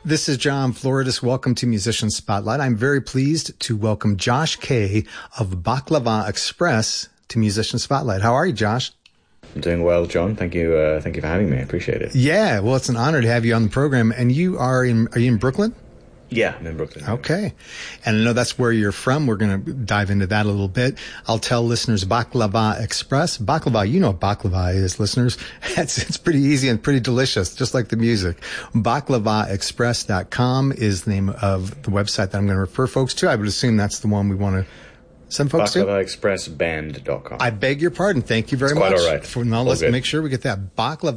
This is John Floridis. Welcome to Musician Spotlight. I'm very pleased to welcome Josh Kay of Baklava Express to Musician Spotlight. How are you, Josh? I'm doing well, John. Thank you for having me. I appreciate it. Yeah, well, it's an honor to have you on the program. And are you in Brooklyn? Yeah, I'm in Brooklyn. Okay. And I know that's where you're from. We're going to dive into that a little bit. I'll tell listeners Baklava Express. Baklava, you know what baklava is, listeners. It's pretty easy and pretty delicious, just like the music. BaklavaExpress.com is the name of the website that I'm going to refer folks to. I would assume that's the one we want to send folks to. BaklavaExpressBand.com. I beg your pardon. Thank you very much. Quite all right. Now let's make sure we get that.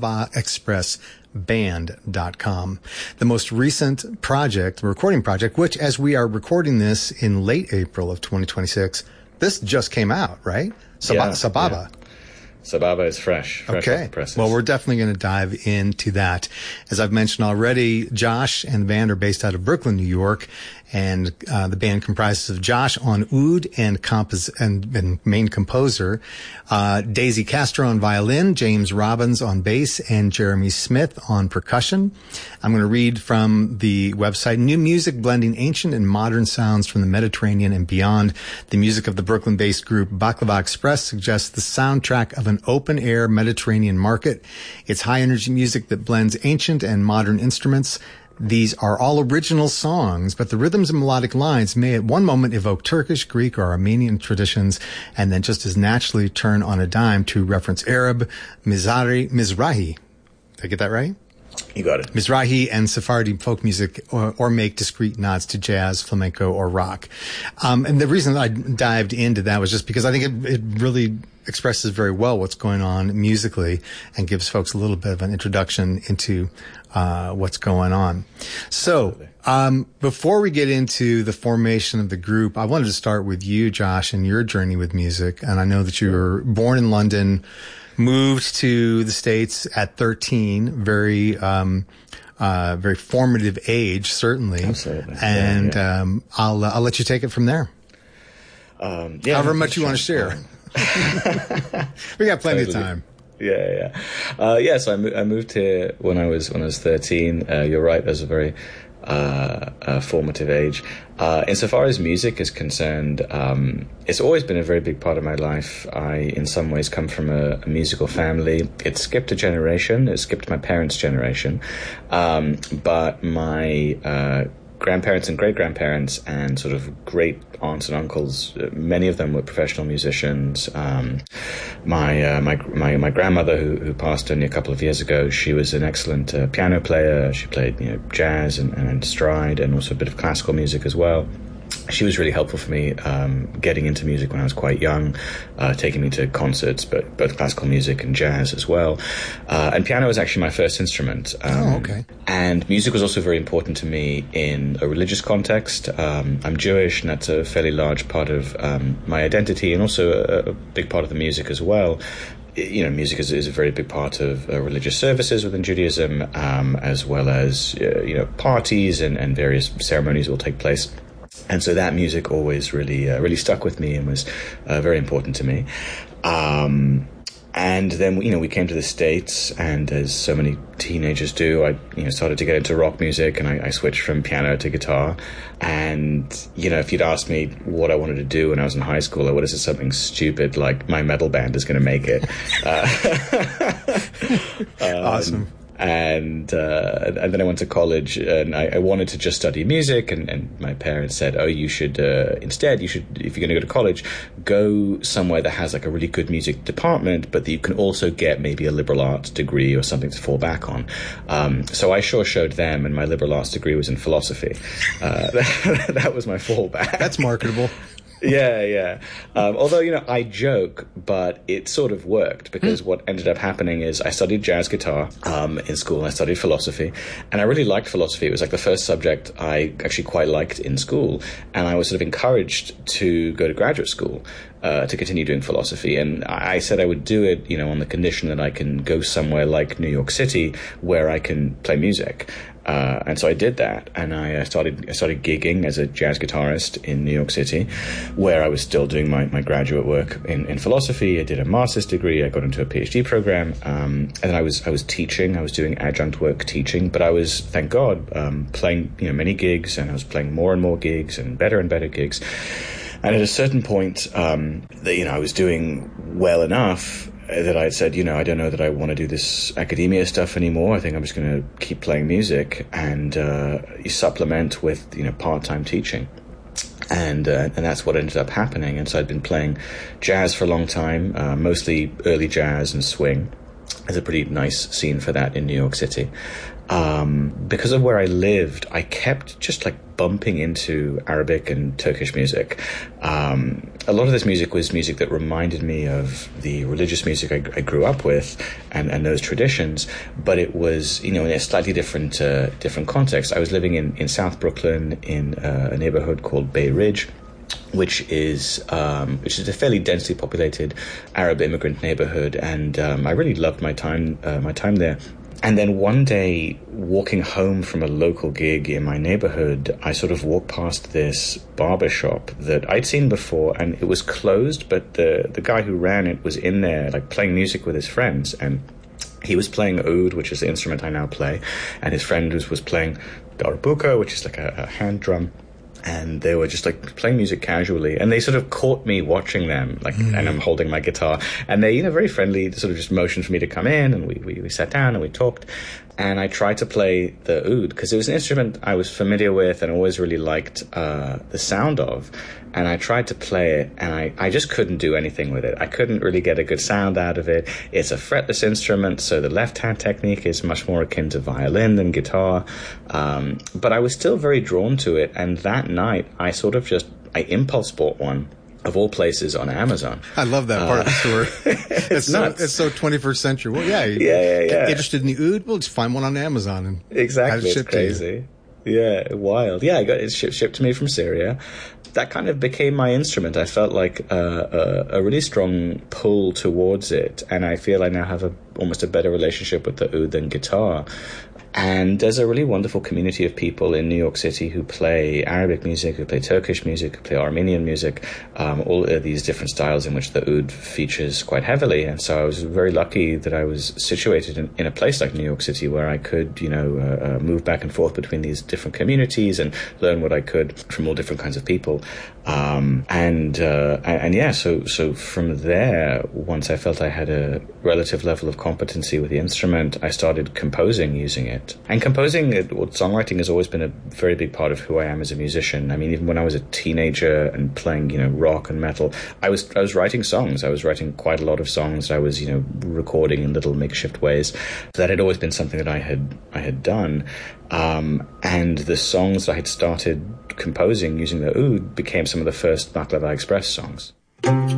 BaklavaExpressBand.com. The most recent project, the recording project, which as we are recording this in late April of 2026, this just came out, right? Sababa. Yeah. Sababa is fresh off the presses. Well, we're definitely going to dive into that. As I've mentioned already, Josh and the band are based out of Brooklyn, New York. And the band comprises of Josh on oud and main composer, Daisy Castro on violin, James Robbins on bass, and Jeremy Smith on percussion. I'm going to read from the website, New music blending ancient and modern sounds from the Mediterranean and beyond. The music of the Brooklyn-based group Baklava Express suggests the soundtrack of an open-air Mediterranean market. It's high-energy music that blends ancient and modern instruments. These are all original songs, but the rhythms and melodic lines may at one moment evoke Turkish, Greek, or Armenian traditions, and then just as naturally turn on a dime to reference Arab, Mizrahi. Did I get that right? You got it. Mizrahi and Sephardi folk music, or make discrete nods to jazz, flamenco, or rock. And the reason I dived into that was just because I think it really expresses very well what's going on musically and gives folks a little bit of an introduction into what's going on. So, before we get into the formation of the group, I wanted to start with you, Josh, and your journey with music. And I know that you were born in London, moved to the States at 13, very formative age, certainly. Absolutely. And I'll let you take it from there. However much you want to share. We got plenty of time. Yeah. So I moved here when I was 13. You're right. There's a very formative age. Insofar as music is concerned, it's always been a very big part of my life. I, in some ways, come from a musical family. It skipped a generation. It skipped my parents' generation. But my grandparents and great-grandparents and sort of great aunts and uncles, many of them were professional musicians. My grandmother, who passed only a couple of years ago, she was an excellent piano player. She played jazz and stride and also a bit of classical music as well. She was really helpful for me getting into music when I was quite young, taking me to concerts, but both classical music and jazz as well. And piano was actually my first instrument. Okay. And music was also very important to me in a religious context. I'm Jewish, and that's a fairly large part of my identity, and also a big part of the music as well. Music is a very big part of religious services within Judaism, as well as parties and various ceremonies will take place. And so that music always really stuck with me and was very important to me. And then, we came to the States, and as so many teenagers do, I started to get into rock music, and I switched from piano to guitar. And, if you'd asked me what I wanted to do when I was in high school, I would have said something stupid like my metal band is going to make it. Awesome. And then I went to college, and I wanted to just study music, and my parents said, you should, instead, if you're going to go to college, go somewhere that has like a really good music department, but that you can also get maybe a liberal arts degree or something to fall back on. So I sure showed them, and my liberal arts degree was in philosophy. That was my fallback. That's marketable. Yeah. Although, I joke, but it sort of worked, because what ended up happening is I studied jazz guitar in school, and I studied philosophy, and I really liked philosophy. It was like the first subject I actually quite liked in school, and I was sort of encouraged to go to graduate school. to continue doing philosophy. And I said I would do it, on the condition that I can go somewhere like New York City where I can play music. And so I did that, and I started gigging as a jazz guitarist in New York City, where I was still doing my graduate work in philosophy. I did a master's degree. I got into a PhD program, and then I was teaching. I was doing adjunct work teaching, but I was, thank God, playing many gigs, and I was playing more and more gigs and better gigs. And at a certain point, I was doing well enough that I had said, I don't know that I want to do this academia stuff anymore. I think I'm just going to keep playing music and supplement with, part-time teaching. And that's what ended up happening. And so I'd been playing jazz for a long time, mostly early jazz and swing. There's a pretty nice scene for that in New York City. Because of where I lived, I kept just bumping into Arabic and Turkish music. A lot of this music was music that reminded me of the religious music I grew up with and those traditions, but it was, in a slightly different context. I was living in South Brooklyn in a neighborhood called Bay Ridge, which is a fairly densely populated Arab immigrant neighborhood, and I really loved my time there. And then one day, walking home from a local gig in my neighborhood, I sort of walked past this barber shop that I'd seen before, and it was closed, but the guy who ran it was in there, playing music with his friends, and he was playing oud, which is the instrument I now play, and his friend was playing darbuka, which is a hand drum. And they were just playing music casually, and they sort of caught me watching them, and I'm holding my guitar, and they, very friendly, sort of just motioned for me to come in, and we sat down and we talked, and I tried to play the oud because it was an instrument I was familiar with and always really liked the sound of, and I tried to play it, and I just couldn't do anything with it. I couldn't really get a good sound out of it. It's a fretless instrument, so the left-hand technique is much more akin to violin than guitar, but I was still very drawn to it, and that night I sort of I impulse bought one, of all places, on Amazon. I love that part of the story. It's nuts. It's so 21st century. Well, yeah. Yeah. Interested in the oud? Well, just find one on Amazon. And exactly. It's crazy. Yeah, wild. Yeah, I got it shipped to me from Syria. That kind of became my instrument. I felt like a really strong pull towards it, and I feel I now have almost a better relationship with the oud than guitar. And there's a really wonderful community of people in New York City who play Arabic music, who play Turkish music, who play Armenian music, all of these different styles in which the oud features quite heavily. And so I was very lucky that I was situated in a place like New York City where I could, move back and forth between these different communities and learn what I could from all different kinds of people. So from there, once I felt I had a relative level of competency with the instrument, I started composing using it. And songwriting has always been a very big part of who I am as a musician. I mean, even when I was a teenager and playing, rock and metal, I was writing songs. I was writing quite a lot of songs. I was, recording in little makeshift ways. That had always been something that I had done. And the songs I had started composing using the oud became some of the first Baklava Express songs.